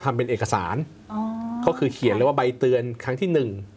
ทำเป็นเอกสารก็คือเขียนเลยว่าใบเตือนครั้งที่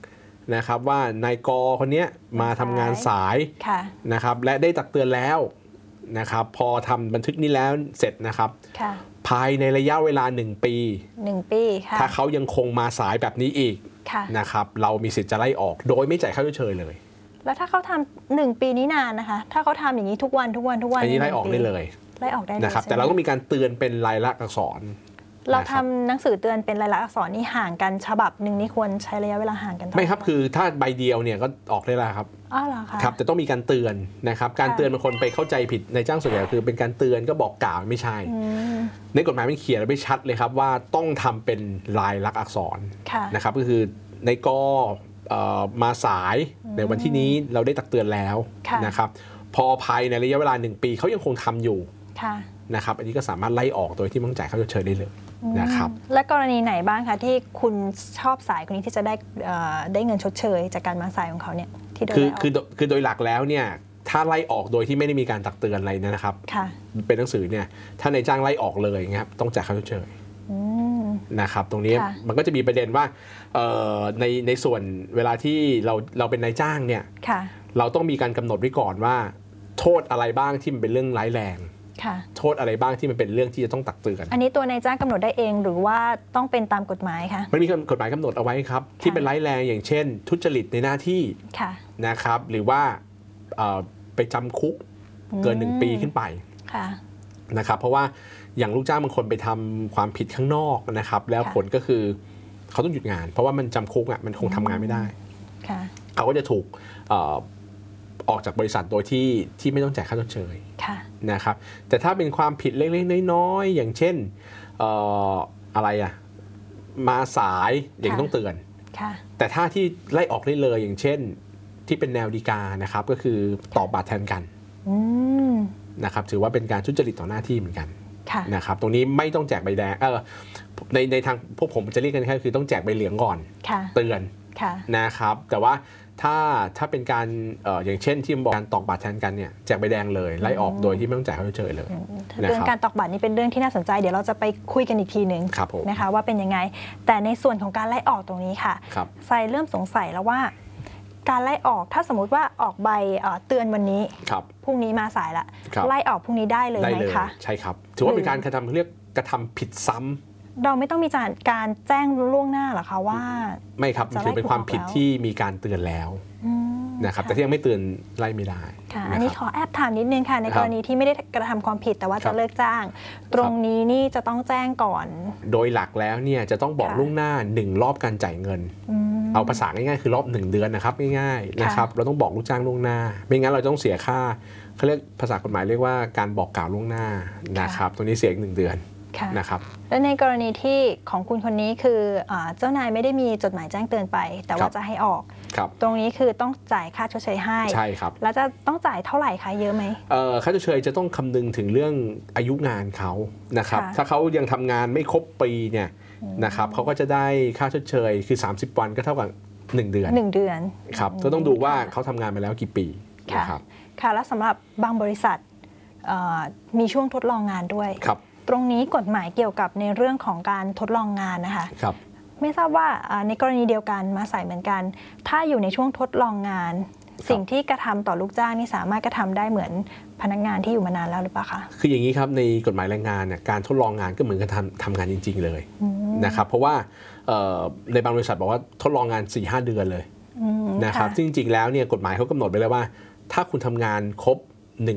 1นะครับว่านายกคนนี้มาทำงานสายนะครับและได้ตักเตือนแล้วนะครับพอทำบันทึกนี้แล้วเสร็จนะครับภายในระยะเวลา1 ปีถ้าเขายังคงมาสายแบบนี้อีกนะครับเรามีสิทธิ์จะไล่ออกโดยไม่จ่ายค่าชดเชยเลยแล้วถ้าเขาทำ1 ปีนี้นานนะคะถ้าเขาทำอย่างนี้ทุกวันอันนี้ไล่ออกได้เลยนะครับแต่เราก็มีการเตือนเป็นลายลักษณ์อักษรเราทำหนังสือเตือนเป็นลายลักษณ์อักษรนี่ห่างกันฉบับหนึ่งนี่ควรใช้ระยะเวลาห่างกันไม่ครับคือถ้าใบเดียวเนี่ยก็ออกได้แล้วครับเหรอคะครับแต่ต้องมีการเตือนนะครับการเตือนบางคนไปเข้าใจผิดในจ้างส่วนใหญ่คือเป็นการเตือนก็บอกกล่าวไม่ใช่ในกฎหมายมันเขียนไว้ชัดเลยครับว่าต้องทำเป็นลายลักษณ์อักษรนะครับก็คือในกมาสายในวันที่นี้เราได้ตักเตือนแล้วนะครับพอภายในระยะเวลา1 ปีเขายังคงทำอยู่นะครับอันนี้ก็สามารถไล่ออกโดยที่ไม่ต้องจ่ายค่าชดเชยได้เลยนะครับและกรณีไหนบ้างคะที่คุณชอบสายคนนี้ที่จะได้เงินชดเชยจากการมาสายของเขาเนี่ยที่คือโดยหลักแล้วเนี่ยถ้าไล่ออกโดยที่ไม่ได้มีการตักเตือนอะไรนะครับเป็นหนังสือเนี่ยถ้าในจ้างไล่ออกเลยครับต้องจ่ายค่าชดเชยนะครับตรงนี้มันก็จะมีประเด็นว่าในส่วนเวลาที่เราเป็นนายจ้างเนี่ยเราต้องมีการกำหนดไว้ก่อนว่าโทษอะไรบ้างที่มันเป็นเรื่องร้ายแรงโทษอะไรบ้างที่มันเป็นเรื่องที่จะต้องตักเตือนอันนี้ตัวนายจ้างกำหนดได้เองหรือว่าต้องเป็นตามกฎหมายคะมันมีกฎหมายกำหนดเอาไว้ครับที่เป็นร้ายแรงอย่างเช่นทุจริตในหน้าที่นะครับหรือว่าไปจำคุกเกิน1 ปีขึ้นไปนะครับเพราะว่าอย่างลูกจ้างบางคนไปทำความผิดข้างนอกนะครับแล้วผลก็คือเขาต้องหยุดงานเพราะว่ามันจำคุกมันคงทำงานไม่ได้เขาก็จะถูกออกจากบริษัทโดยที่ไม่ต้องจ่ายค่าชดเชยนะครับแต่ถ้าเป็นความผิดเล็กๆน้อยๆอย่างเช่นอะไรมาสายอย่างต้องเตือนแต่ถ้าที่ไล่ออกได้เลยอย่างเช่นที่เป็นแนวฎีกานะครับก็คือตอบบัตรแทนกันนะครับถือว่าเป็นการทุจริตต่อหน้าที่เหมือนกันนะครับตรงนี้ไม่ต้องแจกใบแดงในทางพวกผมจะเรียกกันแค่คือต้องแจกใบเหลืองก่อนเตือนนะครับแต่ว่าถ้าเป็นการอย่างเช่นที่บอกการตอกบัตรแทนกันเนี่ยแจกใบแดงเลยไล่ออกโดยที่ไม่ต้องจ่ายค่าชดเชยเลยเรื่องการตอกบัตรนี่เป็นเรื่องที่น่าสนใจเดี๋ยวเราจะไปคุยกันอีกทีหนึ่งนะคะว่าเป็นยังไงแต่ในส่วนของการไล่ออกตรงนี้ค่ะใส่เริ่มสงสัยแล้วว่าการไล่ออกถ้าสมมุติว่าออกใบเตือนวันนี้พรุ่งนี้มาสายละไล่ออกพรุ่งนี้ได้เลยไหมคะใช่ครับถือว่าเป็นการเรียกกระทำผิดซ้ำเราไม่ต้องมีการแจ้งล่วงหน้าหรอคะว่าไม่ครับถือเป็นความผิดที่มีการเตือนแล้วนะครับแต่ที่ยังไม่เตือนไล่ไม่ได้อันนี้ขอแอบถามนิดนึงค่ะในกรณีที่ไม่ได้กระทำความผิดแต่ว่าจะเลิกจ้างตรงนี้นี่จะต้องแจ้งก่อนโดยหลักแล้วเนี่ยจะต้องบอกล่วงหน้า1 รอบการจ่ายเงินเอาภาษาง่ายๆคือรอบ1 เดือนนะครับง่ายๆนะครับเราต้องบอกลูกจ้างล่วงหน้าไม่งั้นเราต้องเสียค่าเขาเรียกภาษากฎหมายเรียกว่าการบอกกล่าวล่วงหน้านะครับตัวนี้เสียอีก1 เดือนนะครับและในกรณีที่ของคุณคนนี้คือเจ้านายไม่ได้มีจดหมายแจ้งเตือนไปแต่ว่าจะให้ออกตรงนี้คือต้องจ่ายค่าชดเชยให้ใช่ครับแล้วจะต้องจ่ายเท่าไหร่คะเยอะไหมค่าชดเชยจะต้องคำนึงถึงเรื่องอายุงานเขานะครับถ้าเขายังทำงานไม่ครบปีเนี่ยนะครับเขาก็จะได้ค่าชดเชยคือ30 วันก็เท่ากับ1 เดือน 1 เดือนครับก็ต้องดูว่าเขาทำงานมาแล้วกี่ปีนะครับค่ะและสำหรับบางบริษัทมีช่วงทดลองงานด้วยตรงนี้กฎหมายเกี่ยวกับในเรื่องของการทดลองงานนะคะไม่ทราบว่าในกรณีเดียวกันมาใส่เหมือนกันถ้าอยู่ในช่วงทดลองงานสิ่งที่กระทำต่อลูกจ้างนี่สามารถกระทำได้เหมือนพนักงานที่อยู่มานานแล้วหรือเปล่าคะคืออย่างนี้ครับในกฎหมายแรงงานเนี่ยการทดลองงานก็เหมือนกับทำงานจริงๆเลยนะครับเพราะว่าในบางบริษัทบอกว่าทดลองงาน 4-5 เดือนเลยนะครับซึ่งจริงๆแล้วเนี่ยกฎหมายเขากำหนดไว้แล้วว่าถ้าคุณทำงานครบ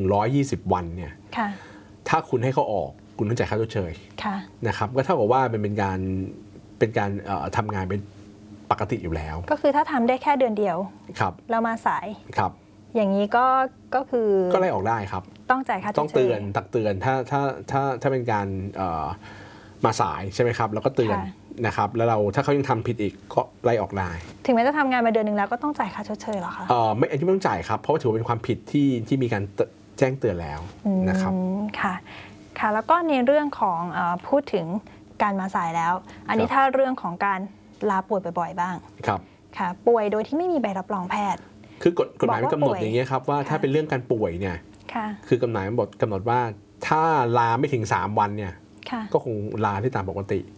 120 วันเนี่ยถ้าคุณให้เขาออกคุณต้องจ่ายค่าชดเชยนะครับก็เท่ากับว่าเป็นการทำงานเป็นปกติอยู่แล้วก็คือถ้าทำได้แค่เดือนเดียวแล้วมาสายอย่างนี้ก็คือก็ไล่ออกได้ครับต้องจ่ายค่าชดเชยต้องเตือนตักเตือนถ้าเป็นการมาสายใช่ไหมครับแล้วก็เตือนนะครับแล้วถ้าเขายังทำผิดอีกก็ไล่ออกได้ถึงแม้จะทำงานมาเดือนนึงแล้วก็ต้องจ่ายค่าชดเชยหรอคะไม่อันนี้ไม่ต้องจ่ายครับเพราะว่าถือว่าเป็นความผิดที่มีการแจ้งเตือนแล้วนะครับค่ะแล้วก็ในเรื่องของพูดถึงการมาสายแล้วอันนี้ถ้าเรื่องของการลาป่วยบ่อยๆบ้างค่ะป่วยโดยที่ไม่มีใบรับรองแพทย์คือกฎหมายมันกำหนดอย่างนี้ครับว่าถ้าเป็นเรื่องการป่วยเนี่ยคือกฎหมายมันกำหนดว่าถ้าลาไม่ถึง3 วันเนี่ยก็คงลาที่ตามปกติ